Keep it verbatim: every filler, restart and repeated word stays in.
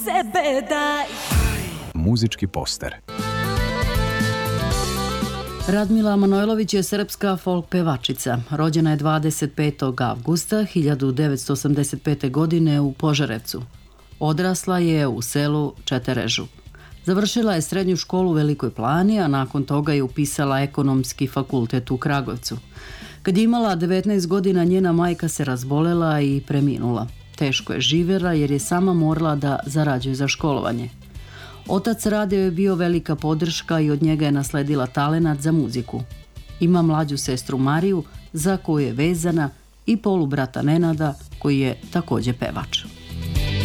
sebe daj. Muzički poster. Radmila Manojlović je srpska folk pevačica. Rođena je dvadeset petog avgusta hiljadu devetsto osamdeset pete. godine u Požarevcu. Odrasla je u selu Četerežu. Završila je srednju školu u Velikoj Plani, a nakon toga je upisala ekonomski fakultet u Kragujevcu. Kad je imala devetnaest godina, njena majka se razbolela i preminula. Teško je živjela jer je sama morala da zarađuje za školovanje. Otac Radio je bio velika podrška i od njega je nasledila talenat za muziku. Ima mlađu sestru Mariju, za koju je vezana, i polubrata Nenada, koji je također pevač.